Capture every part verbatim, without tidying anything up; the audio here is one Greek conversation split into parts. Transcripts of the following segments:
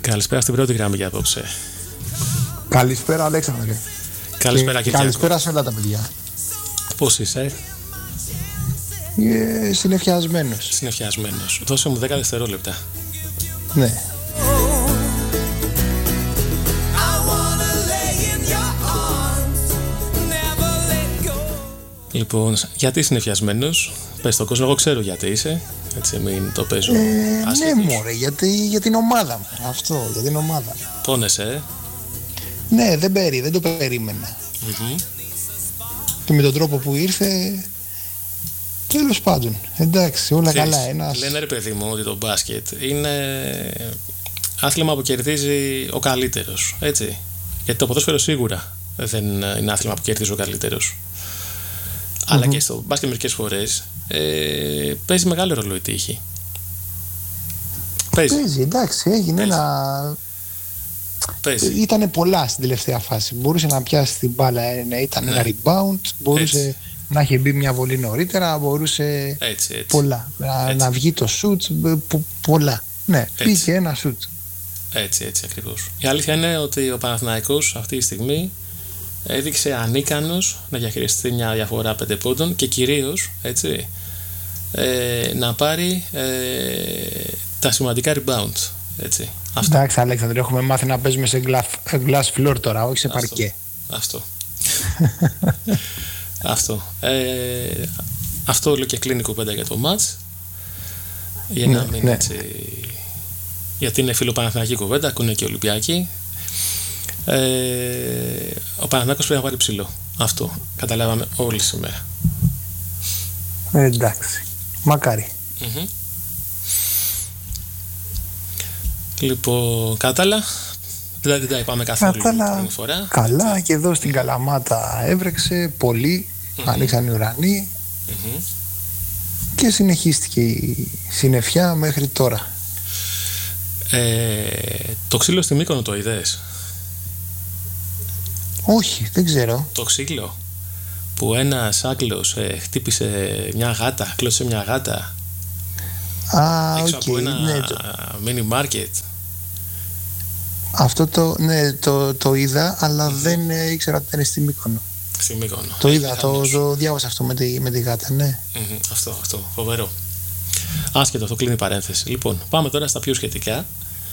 Καλησπέρα στην πρώτη γραμμή για απόψε. Καλησπέρα, Αλέξανδρε. Καλησπέρα, και καλησπέρα σε όλα τα παιδιά. Πώς είσαι? Ε, συνεφιασμένος. Συνεφιασμένος. Δώσε μου δέκα δευτερόλεπτα. Ναι. Λοιπόν, γιατί συνεφιασμένος? Πες στον κόσμο, εγώ ξέρω γιατί είσαι. Έτσι, μην το παίζω. Ε, ναι, μωρέ, γιατί για την ομάδα μου. Αυτό, για την ομάδα μου. Πόνεσαι, ε? Ναι, δεν, περί, δεν το περίμενα. Mm-hmm. Και με τον τρόπο που ήρθε, τέλος πάντων, εντάξει, όλα Ξέρεις, καλά. Ένας... Λένε ρε παιδί μου ότι το μπάσκετ είναι άθλημα που κερδίζει ο καλύτερος, έτσι. Γιατί το ποδόσφαιρο σίγουρα δεν είναι άθλημα που κερδίζει ο καλύτερος. Mm-hmm. Αλλά και στο μπάσκετ μερικές φορές ε, παίζει μεγάλο ρόλο η τύχη. Παίζει. Παίζει, εντάξει, έγινε παίζει. ένα... Παίζει. Ήτανε πολλά στην τελευταία φάση. Μπορούσε να πιάσει την μπάλα, να ήταν ναι. ένα rebound, μπορούσε έτσι. Να έχει μπει μια βολή νωρίτερα, μπορούσε έτσι, έτσι. πολλά. Να, να βγει το shoot, πο, πολλά. Ναι, πήγε ένα shoot. Έτσι, έτσι ακριβώς. Η αλήθεια είναι ότι ο Παναθηναϊκός αυτή τη στιγμή έδειξε ανίκανος να διαχειριστεί μια διαφορά πέντε πόντων και κυρίως, έτσι, ε, να πάρει ε, τα σημαντικά rebound. Έτσι. Εντάξει, Αλέξανδρε, έχουμε μάθει να παίζουμε σε glass floor τώρα, όχι σε αυτό, παρκέ. Αυτό. αυτό. Ε, αυτό όλο και κλείνει κουβέντα για το match. Για να ναι, μην ναι. έτσι. Γιατί είναι φιλοπαναθηναϊκή κουβέντα, ακούνε και Ολυμπιακοί. Ε, ο Παναθηναϊκός πρέπει να πάρει ψηλό. Αυτό καταλάβαμε όλη σήμερα. Ε, εντάξει. Μακάρι. Mm-hmm. Λοιπόν, Κάταλα, δηλαδή δεν τα είπαμε καθόλου την φορά. Καλά, έτσι. Και εδώ στην Καλαμάτα έβρεξε πολύ, mm-hmm. άνοιξαν οι ουρανοί mm-hmm. και συνεχίστηκε η συννεφιά μέχρι τώρα. Ε, το ξύλο στη Μύκονο το είδες? Όχι, δεν ξέρω. Το ξύλο που ένας Άγγλος ε, χτύπησε μια γάτα, κλώτσισε μια γάτα. Α, έξω okay, από ένα ναι, το... mini market. Αυτό το, ναι, το, το είδα, αλλά mm-hmm. δεν ε, ήξερα ότι ήταν στη Μύκονο. Στη Μύκονο. Το είδα, το, το διάβασα αυτό με τη, με τη γάτα, ναι. Mm-hmm, αυτό, αυτό, φοβερό. Άσχετο, αυτό κλείνει η παρένθεση. Λοιπόν, πάμε τώρα στα πιο σχετικά.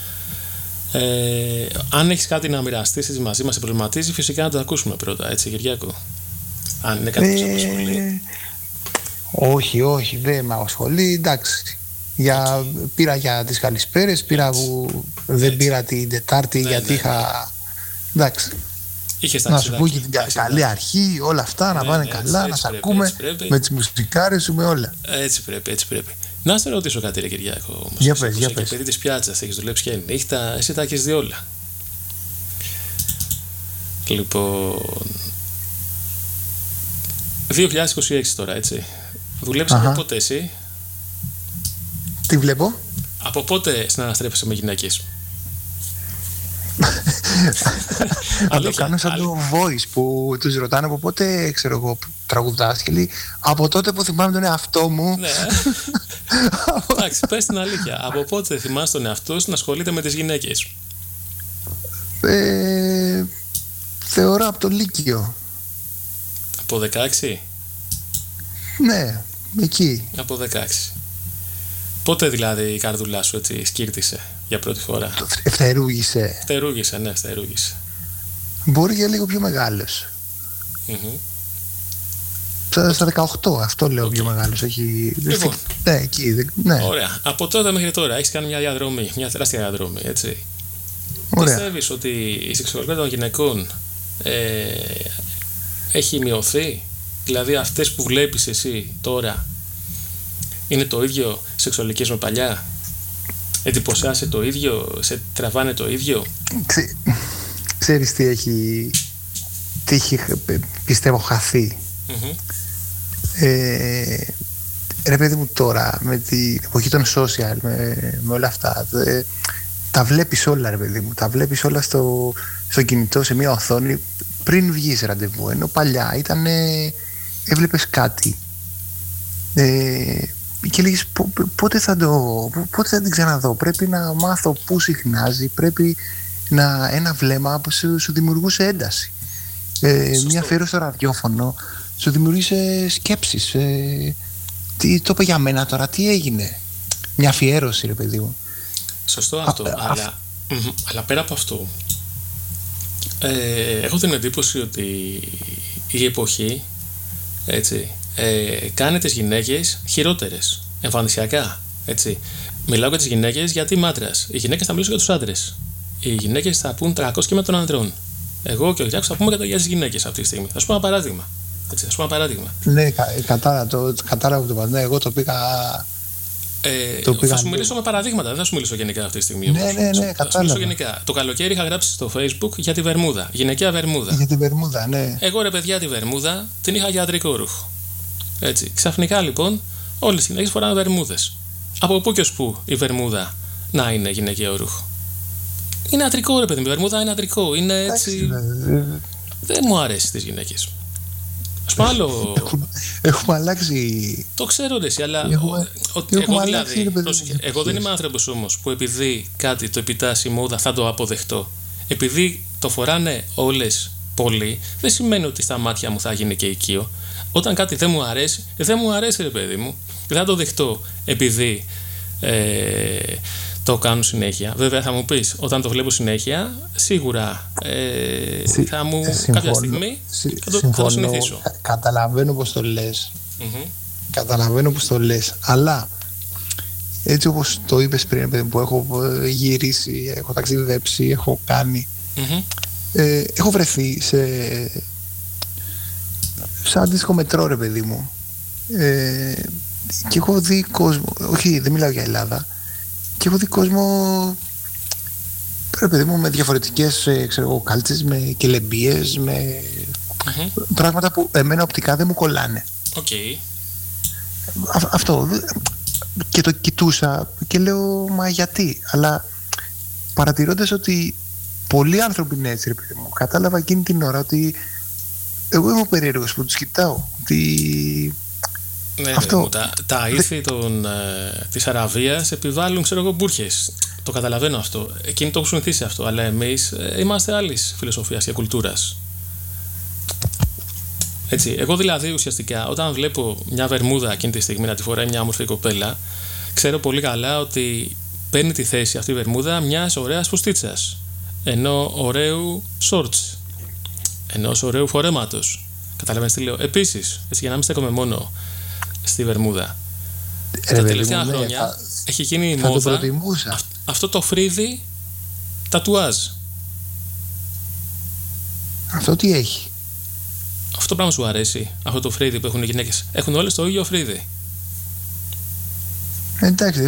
Ε, αν έχεις κάτι να μοιραστείς μαζί μας, σε προβληματίζει, φυσικά να το ακούσουμε πρώτα, έτσι, Κυριάκο. Αν είναι κάτι που σε απασχολεί. Όχι, όχι, δεν με απασχολεί, εντάξει. Για, okay. Πήρα για τις καλησπέρες, πήρα που δεν έτσι. Πήρα την Τετάρτη ναι, γιατί ναι, είχα. Ναι. Εντάξει. Είχες να σου πω και την καλή αρχή, όλα αυτά ναι, να πάνε ναι, καλά, έτσι, να σε ακούμε με τις μουσικάρες σου, με όλα. Έτσι πρέπει, έτσι πρέπει. Να σε ρωτήσω κάτι, ρε Κυριάκο. Όμως, για πες, για πες. Παιδί της πιάτσας, έχεις δουλέψει και νύχτα, εσύ τα έχεις δει όλα. Λοιπόν. δύο χιλιάδες είκοσι έξι τώρα, έτσι. Δουλέψεις από πότε εσύ? Τι βλέπω? Από πότε συναναστρέφεσαι με γυναίκες? Αν το κάνω σαν το Voice που τους ρωτάνε από πότε, ξέρω εγώ, τραγουδάς και λέει από τότε που θυμάμαι τον εαυτό μου. Ναι. Εντάξει, πες την αλήθεια. Από πότε θυμάσαι τον εαυτό σου να ασχολείται με τις γυναίκες? Ε, θεωρώ από το Λύκειο. Από δεκαέξι? Ναι, εκεί. Από δεκαέξι. Πότε δηλαδή η καρδούλα σου έτσι σκύρτησε για πρώτη φορά? Φτερούγησε. Φτερούγησε, ναι, φτερούγησε. Μπορεί για λίγο πιο μεγάλος. Mm-hmm. Στα, στα δεκαοκτώ, αυτό λέω okay. πιο μεγάλος. Όχι... Λοιπόν. Ναι, εκεί. Ναι. Ωραία. Από τότε μέχρι τώρα έχεις κάνει μια διαδρομή, μια τεράστια διαδρομή, έτσι. Ωραία. Πιστεύεις ότι η σεξουαλικότητα των γυναικών ε, έχει μειωθεί? Δηλαδή αυτές που βλέπεις εσύ τώρα είναι το ίδιο σεξουαλικές με παλιά? Εντυπωσιάσαι το ίδιο? Σε τραβάνε το ίδιο? Ξέ, ξέρεις τι έχει, τι έχει πιστεύω χαθεί? Mm-hmm. Ε, ρε παιδί μου τώρα με την εποχή των social, με, με όλα αυτά, δε, τα βλέπεις όλα ρε παιδί μου, τα βλέπεις όλα στο, στο κινητό, σε μια οθόνη πριν βγεις ραντεβού, ενώ παλιά ήταν έβλεπες κάτι, ε, και λέγεις πότε θα, το, πότε θα την ξαναδώ. Πρέπει να μάθω πού συχνάζει, πρέπει να ένα βλέμμα που σου, σου δημιουργούσε ένταση. Ε, μια αφιέρωση στο ραδιόφωνο σου δημιουργήσε σκέψεις. Ε, τι το είπε για μένα τώρα, τι έγινε. Μια αφιέρωση, ρε παιδί μου. Σωστό αυτό, α, αλλά, α... Mm, αλλά πέρα από αυτό, ε, έχω την εντύπωση ότι η εποχή, έτσι, ε, κάνει τις γυναίκες χειρότερες, εμφανισιακά, έτσι. Μιλάω για τις γυναίκες γιατί μάτρας. Οι γυναίκες θα μιλήσουν για τους άντρες. Οι γυναίκες θα πούν τριακόσια και με των ανδρών. Εγώ και ο Γιάκος θα πούμε για τις γυναίκες αυτή τη στιγμή. Θα σου πω ένα παράδειγμα. Έτσι, θα σου πω ένα παράδειγμα. Ναι, κατάλαβα το, κατάλαβα το ναι, εγώ το πήγα. Ε, το πήγα θα σου μιλήσω με παραδείγματα, δεν θα σου μιλήσω γενικά αυτή τη στιγμή. Ναι, ναι, ναι, ναι, θα σου μιλήσω γενικά. Το καλοκαίρι είχα γράψει στο Facebook για τη βερμούδα. Γυναικεία βερμούδα. Για τη βερμούδα, ναι. Εγώ ρε παιδιά τη βερμούδα την είχα για αντρικό ρούχο. Έτσι. Ξαφνικά λοιπόν όλες οι γυναίκες φοράνε βερμούδες. Από πού και ως πού η βερμούδα να είναι γυναικείο ρούχο. Είναι αντρικό ρε παιδί, η βερμούδα είναι αντρικό. Είναι έτσι. Δεν μου αρέσει στις γυναίκες. Ας πούμε άλλο. Έχουμε, έχουμε αλλάξει. Το ξέρω ρε εσύ, αλλά. Έχουμε, ότι έχουμε εγώ αλλάξει, δηλαδή. παιδί, πρόσεχε, εγώ δεν είμαι άνθρωπος όμως που επειδή κάτι το επιτάσσει η μόδα θα το αποδεχτώ. Επειδή το φοράνε όλες πολύ, δεν σημαίνει ότι στα μάτια μου θα γίνει και οικείο. Όταν κάτι δεν μου αρέσει, δεν μου αρέσει ρε παιδί μου. Δεν θα το δεχτώ επειδή. Ε, το κάνουν συνέχεια. Βέβαια θα μου πεις, όταν το βλέπω συνέχεια, σίγουρα ε, Συ, θα μου συμφωνώ, κάποια στιγμή συ, θα, το, συμφωνώ, θα το συνηθίσω. Καταλαβαίνω πως το λες. Mm-hmm. Καταλαβαίνω πως το λες. Αλλά έτσι όπως το είπες πριν, που έχω γυρίσει, έχω ταξιδέψει, έχω κάνει, mm-hmm. ε, έχω βρεθεί σε, σε αντίστοιχο μετρό ρε παιδί μου. Ε, και έχω δει κόσμο, όχι δεν μιλάω για Ελλάδα, και έχω δει κόσμο, ρε παιδί μου, με διαφορετικές ξέρω εγώ, κάλτσες, με κελεμπίες, με mm-hmm. πράγματα που εμένα οπτικά δεν μου κολλάνε. Okay. Α, αυτό. Και το κοιτούσα και λέω, μα γιατί. Αλλά παρατηρώντας ότι πολλοί άνθρωποι είναι έτσι, ρε παιδί μου, κατάλαβα εκείνη την ώρα ότι εγώ είμαι ο περίεργος που τους κοιτάω. Ότι... Ναι, αυτό. Μου, τα, τα ήθη των, ε, της Αραβίας επιβάλλουν, ξέρω εγώ, μπούρχες. Το καταλαβαίνω αυτό. Εκείνοι το έχουν συνηθίσει αυτό. Αλλά εμείς ε, είμαστε άλλης φιλοσοφίας και κουλτούρας. Έτσι. Εγώ δηλαδή ουσιαστικά όταν βλέπω μια βερμούδα εκείνη τη στιγμή να τη φοράει μια όμορφη κοπέλα, ξέρω πολύ καλά ότι παίρνει τη θέση αυτή η βερμούδα μιας ωραίας φουστίτσας. Ενώ ωραίου shorts. Ενός ωραίου φορέματος. Καταλαβαίνεις τι λέω. Επίσης, έτσι, για να μην στέκομαι μόνο στη βερμούδα. Ε, τα τελευταία μου, χρόνια θα, έχει γίνει η μόδα α, αυτό το φρύδι τατουάζ. Αυτό τι έχει? Αυτό το πράγμα σου αρέσει? Αυτό το φρύδι που έχουν οι γυναίκες? Έχουν όλες το ίδιο φρύδι. Εντάξει.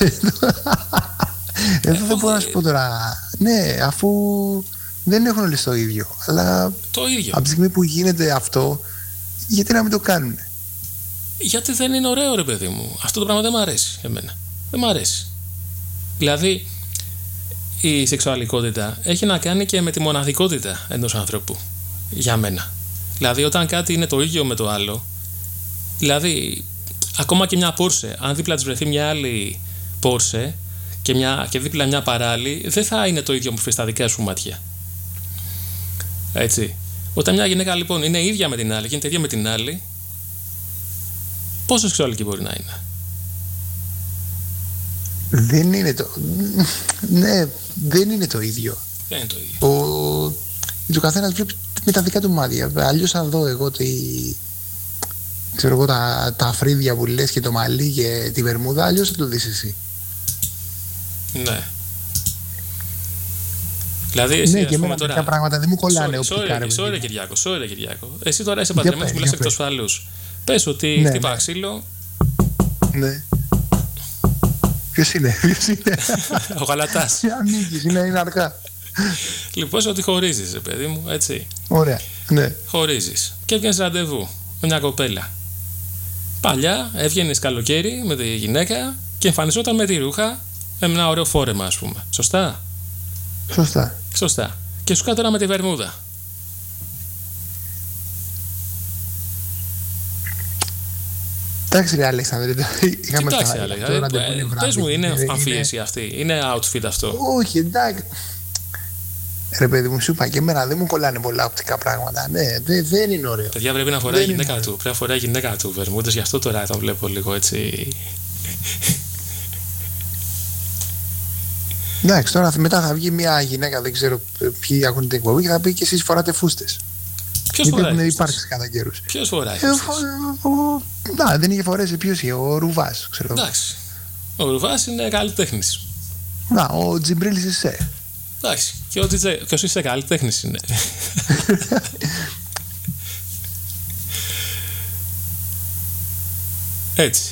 Εδώ δεν μπορώ να σου πω τώρα. Ναι, αφού δεν έχουν όλες το ίδιο. Αλλά το ίδιο. Από τη στιγμή που γίνεται αυτό, γιατί να μην το κάνουν? Γιατί δεν είναι ωραίο ρε παιδί μου. Αυτό το πράγμα δεν μου αρέσει εμένα. Δεν μου αρέσει. Δηλαδή η σεξουαλικότητα έχει να κάνει και με τη μοναδικότητα ενός ανθρώπου. Για μένα. Δηλαδή όταν κάτι είναι το ίδιο με το άλλο, δηλαδή ακόμα και μια Porsche, αν δίπλα της βρεθεί μια άλλη Porsche και, μια, και δίπλα μια παράλληλη, δεν θα είναι το ίδιο μορφή στα δικά σου μάτια. Έτσι. Όταν μια γυναίκα λοιπόν είναι ίδια με την άλλη, γίνεται ίδια με την άλλη, πόσο σεξουαλική μπορεί να είναι? Δεν είναι το... Ναι, δεν είναι το ίδιο. Δεν είναι το ίδιο. Ο... Ο καθένας βλέπει με τα δικά του μάτια. Αλλιώς αν δω εγώ τη... ξέρω εγώ τα, τα αφρίδια που λες και το μαλλί και τη βερμούδα, αλλιώς θα το δεις εσύ. Ναι. Δηλαδή εσύ, ναι, ας και πούμε τώρα... τα πράγματα δεν μου κολλάνε οπτικά. Sorry, Κυριάκο, sorry, Κυριάκο. Εσύ τώρα είσαι παντρεμένος, μιλάς εκτός φαλούς. Πες ότι ναι, χτύπα ναι. ξύλο. Ναι. Ποιος είναι, ποιος είναι? Ο Γαλατάς. Τι ανήκεις, είναι, είναι αργά. Λοιπόν, ότι χωρίζεις, ρε παιδί μου, έτσι. Ωραία, ναι. Χωρίζεις και έβγαινες ραντεβού με μια κοπέλα. Παλιά έβγαινες καλοκαίρι με τη γυναίκα και εμφανιζόταν με τη ρούχα με ένα ωραίο φόρεμα, ας πούμε. Σωστά? Σωστά. Σωστά. Και σου κάτω με τη βερμούδα. Εντάξει, ρε Αλέξανδρε. Εντάξει, Αλέξανδρε. Πες μου, είναι αμφίεση αυτή. Είναι outfit αυτό. Όχι, εντάξει. Ρε παιδί μου, σου είπα και εμένα δεν μου κολλάνε πολλά οπτικά πράγματα. Ναι, δε, δεν είναι ωραίο. Παιδιά, πρέπει να φοράει η γυναίκα του. Πρέπει να φοράει η γυναίκα του βερμούδες, γι' αυτό τώρα τον βλέπω λίγο έτσι. Εντάξει, τώρα μετά θα βγει μια γυναίκα, δεν ξέρω ποιοι έχουν την εκπομπή, και θα πει και εσείς φοράτε φούστες. Ποιος φοράει? Έχουν υπάρξει κατά καιρούς. Ποιος φοράει? Ε, φο... Να, δεν είχε φορέσει ποιος είχε, ο Ρουβάς, ξέρω. Εντάξει. Ο Ρουβάς είναι καλλιτέχνης. Να, ο Τζιμπρίλης είσαι. Εντάξει. Και ο Τζιτζέ, ποιος είσαι καλλιτέχνης είναι. Έτσι.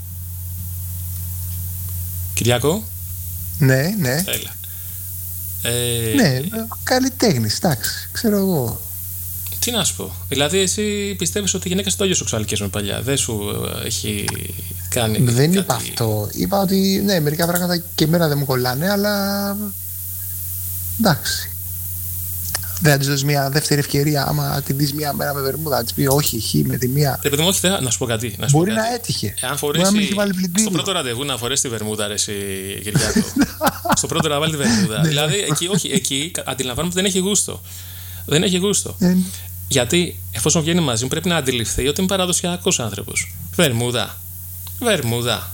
Κυριάκο. Ναι, ναι. Έλα. Ε... Ναι, καλλιτέχνης, εντάξει, ξέρω εγώ. Τι να σου πω. Δηλαδή, εσύ πιστεύεις ότι οι γυναίκες είναι το ίδιο σεξουαλικές με παλιά. Δεν σου έχει κάνει. Δεν κάτι... είπα αυτό. Είπα ότι ναι, μερικά πράγματα και εμένα δεν μου κολλάνε, αλλά. Εντάξει. Δεν θα της δώσεις μια δεύτερη ευκαιρία. Άμα την δεις μια μέρα με βερμούδα, θα της πει όχι, χ με τη μία. Επειδή μου, όχι, θα... να σου πω κάτι. Να σου Μπορεί πω κάτι. να έτυχε. Εάν φορέσει. Στο πρώτο ραντεβού να φορέσει τη βερμούδα, ρε εσύ, Κυριάκο. Στο πρώτο να βάλει τη βερμούδα. Δηλαδή, εκεί, όχι, εκεί αντιλαμβάνομαι ότι δεν έχει γούστο. Δεν έχει γούστο. Γιατί εφόσον βγαίνει μαζί μου, πρέπει να αντιληφθεί ότι είμαι παραδοσιακός άνθρωπος. Βερμούδα. Βερμούδα.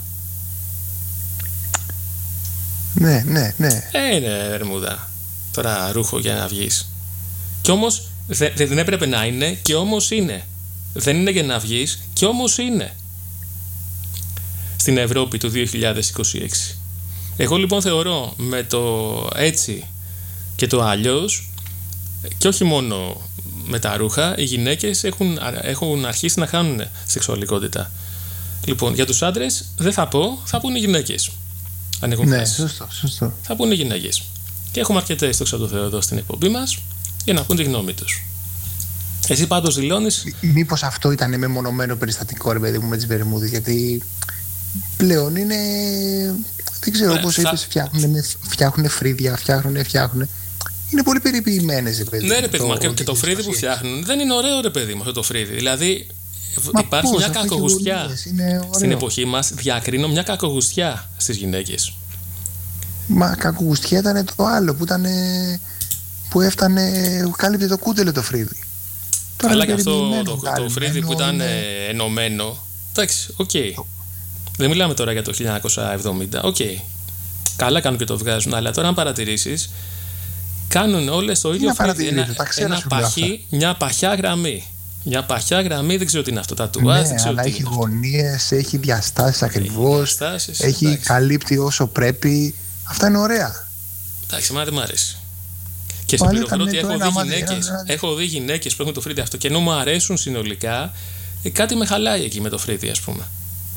Ναι, ναι, ναι. Ε, είναι βερμούδα. Τώρα ρούχο για να βγεις. Κι όμως δε, δεν έπρεπε να είναι, και όμως είναι. Δεν είναι για να βγεις, και όμως είναι. Στην Ευρώπη του δύο χιλιάδες είκοσι έξι. Εγώ λοιπόν θεωρώ με το έτσι και το αλλιώς, και όχι μόνο με τα ρούχα, οι γυναίκες έχουν, έχουν αρχίσει να χάνουν σεξουαλικότητα. Λοιπόν, για τους άντρες δεν θα πω, θα πούν οι γυναίκες. Αν έχουν ναι, χάσει. σωστό, σωστό. Θα πούν οι γυναίκες. Και έχουμε αρκετές, το ξέρω εδώ στην εκπομπή μας, για να πούν τη γνώμη τους. Εσύ πάντως δηλώνεις. Μήπως αυτό ήταν μεμονωμένο περιστατικό, ρε παιδί μου, με τις βερμούδες, γιατί πλέον είναι. Δεν ξέρω ναι, πώς θα... είπες, φτιάχνουν φρύδια, φτιάχνουν, φτιάχνουν. Είναι πολύ περιποιημένες, ρε παιδί. Ναι, ρε παιδί, μα και, και το φρύδι που φτιάχνουν δεν είναι ωραίο, ρε παιδί, με αυτό το φρύδι. Δηλαδή, μα υπάρχει πώς, μια κακογουστιά. Στην εποχή μας διακρίνω μια κακογουστιά στις γυναίκες. Μα κακογουστιά ήταν το άλλο που ήταν. Που έφτανε, κάλυπτε το κούτελο το φρύδι. Αλλά και αυτό το, το, το φρύδι που ήταν είναι... ενωμένο. Εντάξει, οκ. Okay. Δεν μιλάμε τώρα για το χίλια εννιακόσια εβδομήντα. Οκ. Okay. Καλά κάνουν και το βγάζουν, αλλά τώρα αν παρατηρήσεις, κάνουν όλες το ίδιο φρύδι. Ένα, ένα παχύ, μια παχιά γραμμή. Μια παχιά γραμμή, δεν ξέρω τι είναι αυτό. Τα τουάζ, ναι, αλλά έχει γωνίες, έχει διαστάσεις ακριβώς. Διαστάσεις, έχει εντάξει. Καλύπτει όσο πρέπει. Αυτά είναι ωραία. Εντάξει, εμένα δεν μ' αρέσει. Και σε πληροφορώ ότι έχω δει, γυναίκες, έχω δει γυναίκες που έχουν το φρύδι αυτό και ενώ μου αρέσουν συνολικά, ε, κάτι με χαλάει εκεί με το φρύδι, ας πούμε.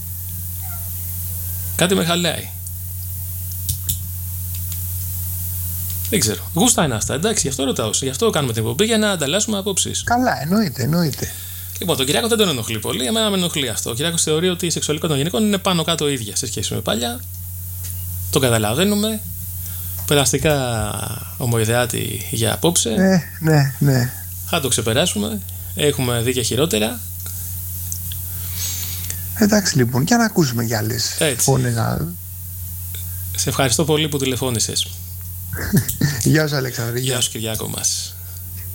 Κάτι με χαλάει. Δεν ξέρω. Γούστα είναι αυτά. Εντάξει, γι' αυτό ρωτάω. Γι' αυτό κάνουμε την εκπομπή, για να ανταλλάσσουμε απόψεις. Καλά, εννοείται, εννοείται. Λοιπόν, τον Κυριάκο δεν τον ενοχλεί πολύ. Εμένα με ενοχλεί αυτό. Ο Κυριάκος θεωρεί ότι η σεξουαλικότητα των γυναικών είναι πάνω κάτω ίδια σε σχέση με παλιά. Το καταλαβαίνουμε. Περαστικά ομοειδεάτη για απόψε. Ναι, ναι, ναι. Θα το ξεπεράσουμε. Έχουμε δει και χειρότερα. Εντάξει λοιπόν, για να ακούσουμε κι άλλες φωνές. Σε ευχαριστώ πολύ που τηλεφώνησες. Γεια σου Αλέξανδρε. Γεια σου Κυριάκο μας.